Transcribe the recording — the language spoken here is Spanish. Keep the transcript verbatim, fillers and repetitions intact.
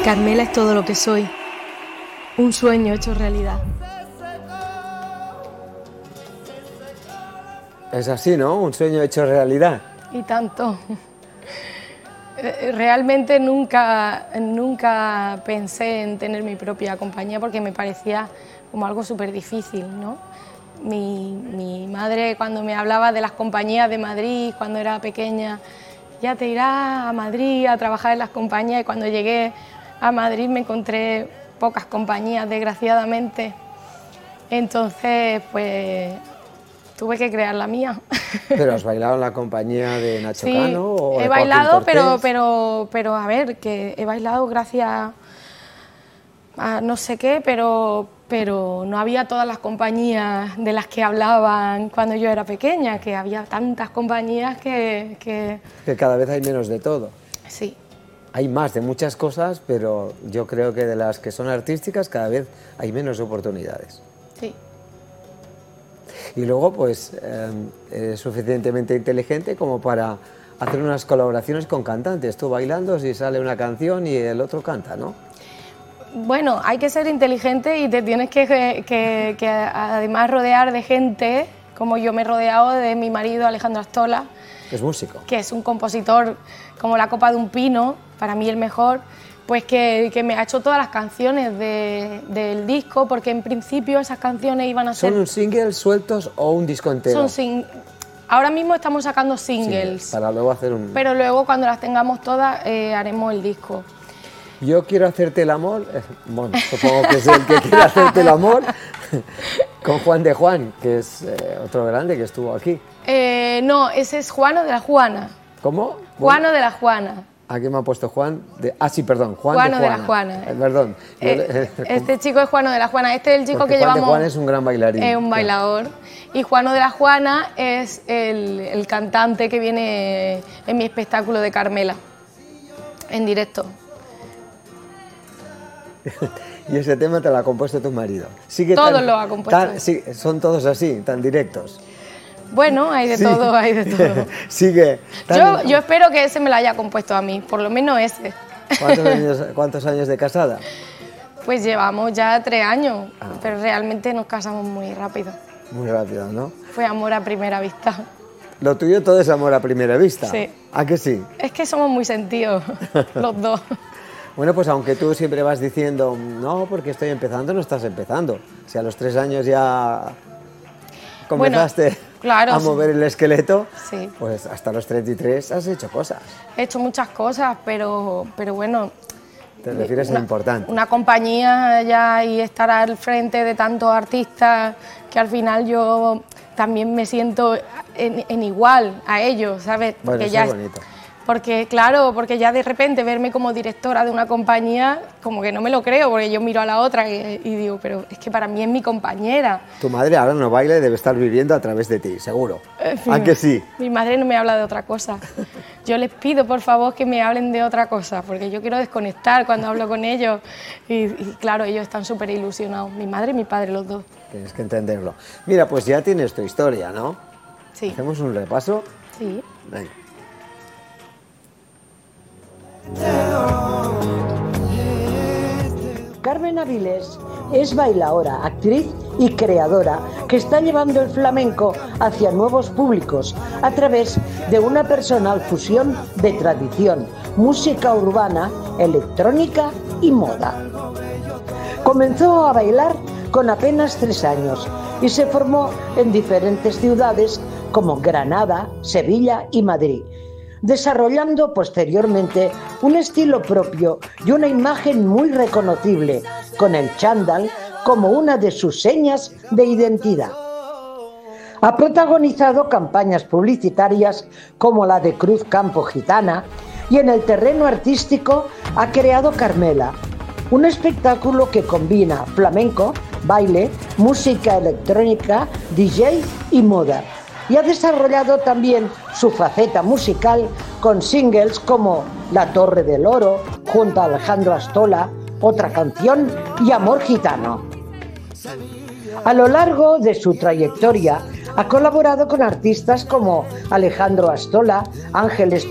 Carmela es todo lo que soy, un sueño hecho realidad. Es así, ¿no? Un sueño hecho realidad. Y tanto. Realmente nunca, nunca pensé en tener mi propia compañía porque me parecía como algo súper difícil, ¿no? Mi, mi madre, cuando me hablaba de las compañías de Madrid, cuando era pequeña, ya te irás a Madrid a trabajar en las compañías, y cuando llegué a Madrid me encontré pocas compañías, desgraciadamente. Entonces, pues, tuve que crear la mía. ¿Pero has bailado en la compañía de Nacho Sí, Cano? O he bailado, pero, pero, pero a ver, que he bailado gracias a no sé qué, pero, pero no había todas las compañías de las que hablaban cuando yo era pequeña, que había tantas compañías que... Que, que cada vez hay menos de todo. Sí. Hay más de muchas cosas, pero yo creo que de las que son artísticas cada vez hay menos oportunidades. Sí. Y luego, pues, eh, es suficientemente inteligente como para hacer unas colaboraciones con cantantes. Tú bailando, si sale una canción y el otro canta, ¿no? Bueno, hay que ser inteligente y te tienes que, que, que además rodear de gente, como yo me he rodeado de mi marido Alejandro Astola. Es músico. Que es un compositor como la copa de un pino, para mí el mejor, pues que, que me ha hecho todas las canciones de, del disco, porque en principio esas canciones iban a ser... ¿Son un single sueltos o un disco entero? Son sing... Ahora mismo estamos sacando singles. Singles, para luego hacer un... Pero luego cuando las tengamos todas eh, haremos el disco. Yo quiero hacerte el amor, eh, bueno, supongo que es el que quiere hacerte el amor, con Juan de Juan, que es eh, otro grande que estuvo aquí. Eh, no, ese es Juano de la Juana. ¿Cómo? Juano Bueno, de la Juana. aquí me ha puesto Juan de... Ah, sí, perdón, Juan Juano de de la Juana. Eh, perdón. Eh, este chico es Juano de la Juana, este es el chico Porque que Juan llevamos... de Juan es un gran bailarín. Es un bailador. Y Juano de la Juana es el, el cantante que viene en mi espectáculo de Carmela, en directo. Y ese tema te lo ha compuesto tu marido. Sigue Todos tan, lo ha compuesto. tan, sí, son todos así, tan directos. Bueno, hay de Sí. todo, hay de todo. Sigue. tan- Yo, yo espero que ese me lo haya compuesto a mí, por lo menos ese. ¿Cuántos años, cuántos años de casada? Pues llevamos ya tres años, Ah. pero realmente nos casamos muy rápido. Muy rápido, ¿no? Fue amor a primera vista. Lo tuyo todo es amor a primera vista. Sí. ¿A que sí? Es que somos muy sentidos, los dos. Bueno, pues aunque tú siempre vas diciendo, no, porque estoy empezando, no estás empezando. Si a los tres años ya comenzaste Bueno, claro, a mover el esqueleto, Sí. pues hasta los treinta y tres has hecho cosas. He hecho muchas cosas, pero, pero bueno... Te refieres a una, importante. Una compañía ya y estar al frente de tantos artistas que al final yo también me siento en, en igual a ellos, ¿sabes? Bueno, eso ya es bonito. Porque, claro, porque ya de repente verme como directora de una compañía, como que no me lo creo, porque yo miro a la otra y, y digo, pero es que para mí es mi compañera. Tu madre ahora no baila y debe estar viviendo a través de ti, seguro. Eh, ¿A que sí? Mi madre no me habla de otra cosa. Yo les pido, por favor, que me hablen de otra cosa, porque yo quiero desconectar cuando hablo con ellos. Y, y claro, ellos están súper ilusionados, mi madre y mi padre, los dos. Tienes que entenderlo. Mira, pues ya tienes tu historia, ¿no? Sí. ¿Hacemos un repaso? Sí. Venga. Carmen Avilés es bailaora, actriz y creadora que está llevando el flamenco hacia nuevos públicos a través de una personal fusión de tradición, música urbana, electrónica y moda. Comenzó a bailar con apenas tres años y se formó en diferentes ciudades como Granada, Sevilla y Madrid, desarrollando posteriormente un estilo propio y una imagen muy reconocible, con el chándal como una de sus señas de identidad. Ha protagonizado campañas publicitarias como la de Cruz Campo Gitana y en el terreno artístico ha creado Carmela, un espectáculo que combina flamenco, baile, música electrónica, D J y moda. Y ha desarrollado también su faceta musical con singles como La Torre del Oro, junto a Alejandro Astola, Otra Canción y Amor Gitano. A lo largo de su trayectoria ha colaborado con artistas como Alejandro Astola, Ángeles